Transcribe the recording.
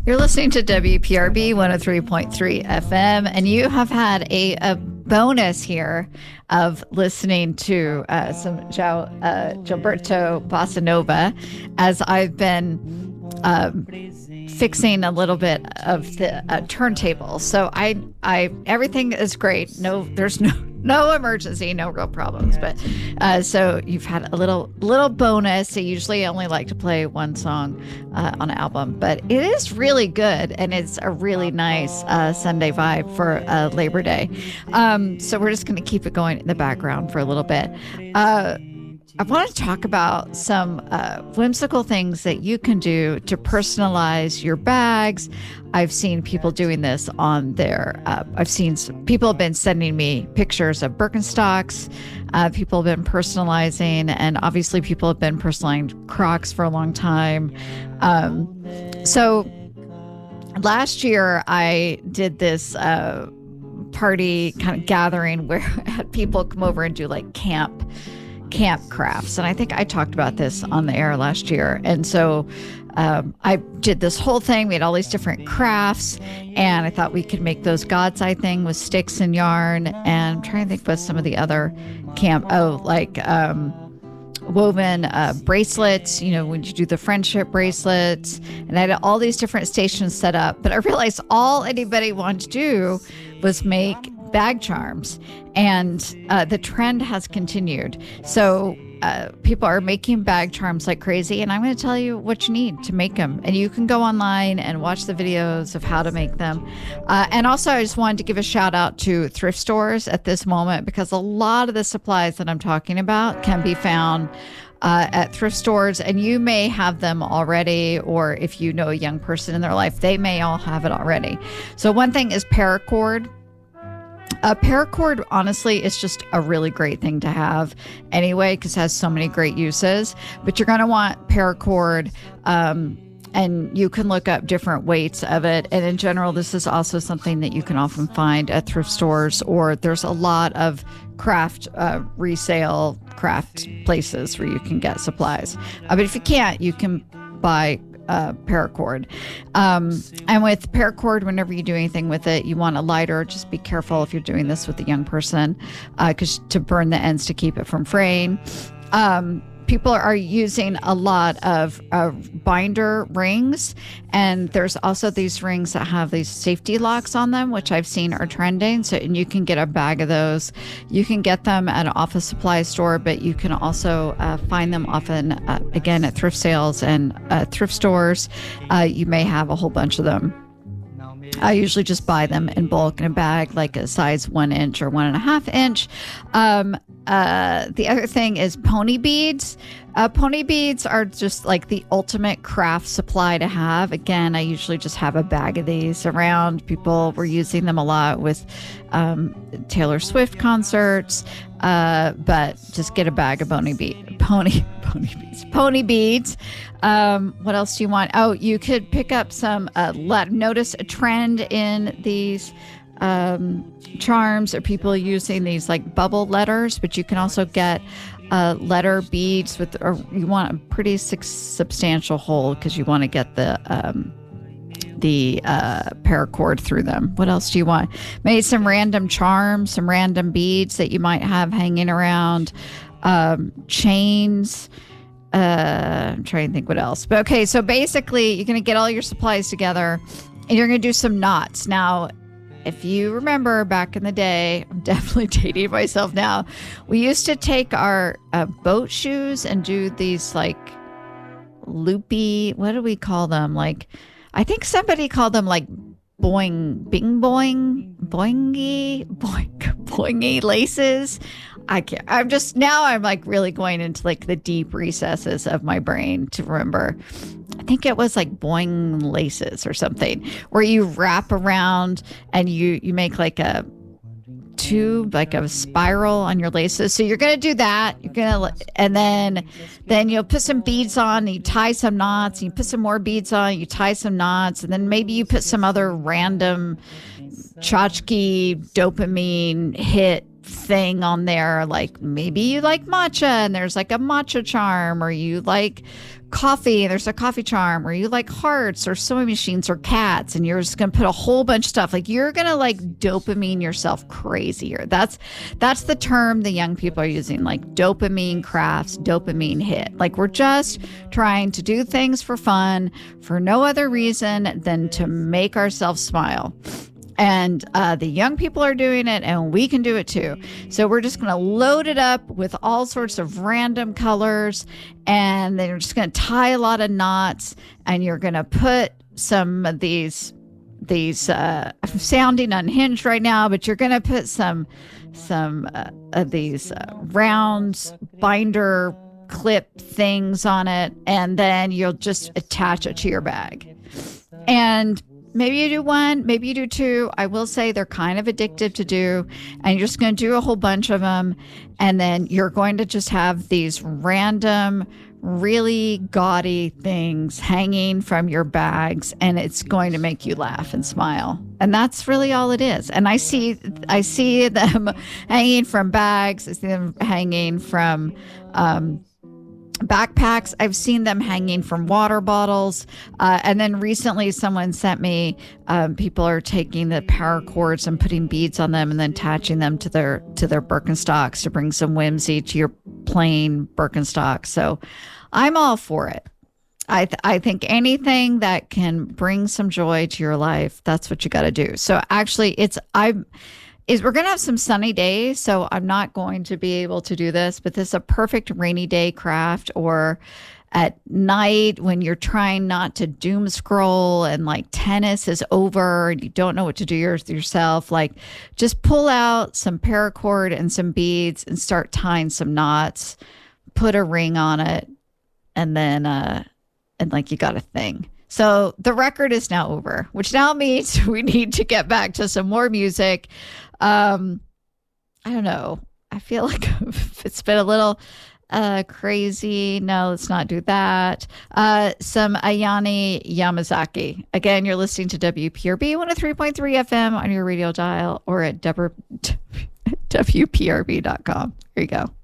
You're listening to WPRB 103.3 FM, and you have had a bonus here of listening to some Gilberto Bossa Nova as I've been fixing a little bit of the turntable. So everything is great. There's no emergency, no real problems. But so you've had a little bonus. I usually only like to play one song on an album, but it is really good, and it's a really nice Sunday vibe for Labor Day. So we're just going to keep it going in the background for a little bit. I want to talk about some whimsical things that you can do to personalize your bags. I've seen people doing this on their, people have been sending me pictures of Birkenstocks. People have been personalizing, and obviously people have been personalizing Crocs for a long time. So last year I did this party kind of gathering where I had people come over and do like camp crafts. And I think I talked about this on the air last year. And so I did this whole thing. We had all these different crafts, and I thought we could make those God's Eye thing with sticks and yarn. And I'm trying to think what some of the other woven bracelets, when you do the friendship bracelets. And I had all these different stations set up. But I realized all anybody wanted to do was make bag charms, and the trend has continued. So people are making bag charms like crazy, and I'm going to tell you what you need to make them. And you can go online and watch the videos of how to make them. And also, I just wanted to give a shout out to thrift stores at this moment, because a lot of the supplies that I'm talking about can be found at thrift stores, and you may have them already, or if you know a young person in their life, they may all have it already. So one thing is paracord. Paracord, honestly, is just a really great thing to have anyway, because it has so many great uses. But you're going to want paracord, and you can look up different weights of it. And in general, this is also something that you can often find at thrift stores, or there's a lot of craft resale craft places where you can get supplies. But if you can't, you can buy paracord. And with paracord, whenever you do anything with it, you want a lighter. Just be careful if you're doing this with a young person, because to burn the ends to keep it from fraying. People are using a lot of binder rings, and there's also these rings that have these safety locks on them, which I've seen are trending. So, and you can get a bag of those. You can get them at an office supply store, but you can also find them often, again, at thrift sales and thrift stores. You may have a whole bunch of them. I usually just buy them in bulk in a bag, like a size 1 inch or 1.5 inch. The other thing is pony beads. Pony beads are just like the ultimate craft supply to have. Again, I usually just have a bag of these around. People were using them a lot with Taylor Swift concerts, but just get a bag of pony beads. What else do you want? Oh, you could pick up some, notice a trend in these charms, or people using these like bubble letters, but you can also get letter beads or you want a pretty substantial hole, because you want to get the paracord through them. What else do you want? Maybe some random charms, some random beads that you might have hanging around, chains. I'm trying to think what else. But okay, so basically you're going to get all your supplies together, and you're going to do some knots. Now, if you remember back in the day, I'm definitely dating myself now, we used to take our boat shoes and do these like loopy, what do we call them? Like, I think somebody called them like boingy laces. I'm like really going into like the deep recesses of my brain to remember. I think it was like boing laces or something, where you wrap around and you make like a tube, like a spiral on your laces. So you're going to do that. And then you'll put some beads on, and you tie some knots, and you put some more beads on, you tie some knots, and then maybe you put some other random tchotchke dopamine hit thing on there. Like maybe you like matcha, and there's like a matcha charm, or you like coffee, there's a coffee charm, or you like hearts or sewing machines or cats, and you're just gonna put a whole bunch of stuff. Like, you're gonna like dopamine yourself crazier. That's the term the young people are using, like dopamine crafts, dopamine hit. Like, we're just trying to do things for fun, for no other reason than to make ourselves smile. And the young people are doing it, and we can do it too. So we're just going to load it up with all sorts of random colors, and then you're just going to tie a lot of knots, and you're going to put some of these I'm sounding unhinged right now, but you're going to put some of these round binder clip things on it, and then you'll just attach it to your bag. And maybe you do one, maybe you do two. I will say they're kind of addictive to do, and you're just going to do a whole bunch of them, and then you're going to just have these random, really gaudy things hanging from your bags, and it's going to make you laugh and smile. And that's really all it is. And I see them hanging from bags. I see them hanging from backpacks. I've seen them hanging from water bottles. And then recently someone sent me, people are taking the power cords and putting beads on them and then attaching them to their Birkenstocks to bring some whimsy to your plain Birkenstock. So I'm all for it. I think anything that can bring some joy to your life, that's what you got to do. So actually we're going to have some sunny days, so I'm not going to be able to do this, but this is a perfect rainy day craft, or at night when you're trying not to doom scroll and like tennis is over and you don't know what to do yourself. Like, just pull out some paracord and some beads and start tying some knots, put a ring on it, and then, and like you got a thing. So the record is now over, which now means we need to get back to some more music. I don't know. I feel like it's been a little crazy. No, let's not do that. Some Ayane Yamazaki. Again, you're listening to WPRB 103.3 FM on your radio dial, or at WPRB.com. Here you go.